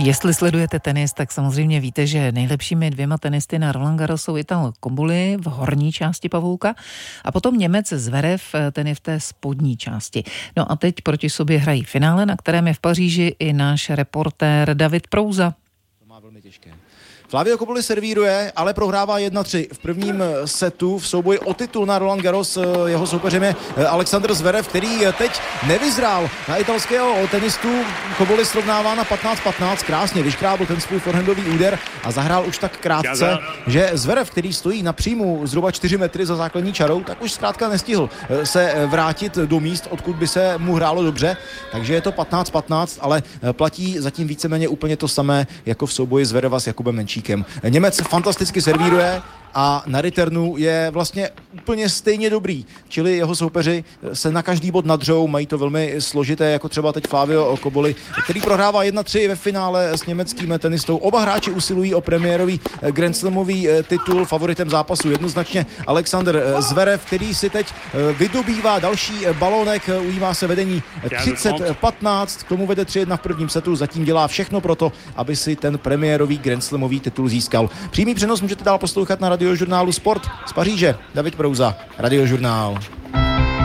Jestli sledujete tenis, tak samozřejmě víte, že nejlepšími dvěma tenisty na Roland Garros jsou Ital Combuli v horní části pavouka a potom Němec Zverev, ten je v té spodní části. No a teď proti sobě hrají finále, na kterém je v Paříži i náš reportér David Prouza. To má velmi těžké. Flavio Cobolli servíruje, ale prohrává 1-3. V prvním setu v souboji o titul na Roland Garros jeho soupeřem je Alexander Zverev, který teď nevyzrál na italského tenistu. Cobolli srovnává na 15-15, krásně vyškrábl ten svůj forehandový úder a zahrál už tak krátce, že Zverev, který stojí na příjmu zhruba 4 metry za základní čarou, tak už zkrátka nestihl se vrátit do míst, odkud by se mu hrálo dobře. Takže je to 15-15, ale platí zatím víceméně úplně to samé jako v souboji Zvereva s Jakubem Menčíkem. Němec fantasticky servíruje a na returnu je vlastně úplně stejně dobrý. Čili jeho soupeři se na každý bod nadřou, mají to velmi složité, jako třeba teď Flavio Cobolli, který prohrává 1-3 ve finále s německým tenistou. Oba hráči usilují o premiérový Grand Slamový titul, favoritem zápasu jednoznačně Alexander Zverev, který si teď vydobývá další balónek, ujímá se vedení 30-15, k tomu vede 3-1 v prvním setu, zatím dělá všechno pro to, aby si ten premiérový Grand Slamový titul získal. Přímý přenos můžete dál poslouchat na Radiožurnálu Sport z Paříže. David Prouza, Radiožurnál.